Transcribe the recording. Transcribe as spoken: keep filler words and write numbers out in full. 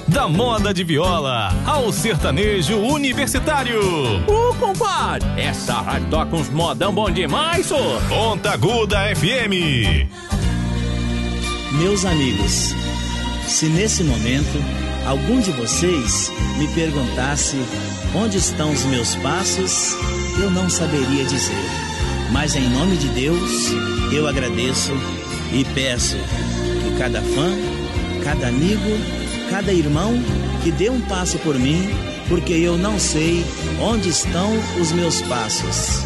Da moda de viola ao sertanejo universitário. Ô, compadre, essa rádio toca uns modão bom demais, ô. Ponta Aguda F M. Meus amigos, se nesse momento algum de vocês me perguntasse onde estão os meus passos, eu não saberia dizer. Mas em nome de Deus, eu agradeço e peço que cada fã, cada amigo, cada irmão que dê um passo por mim, porque eu não sei onde estão os meus passos.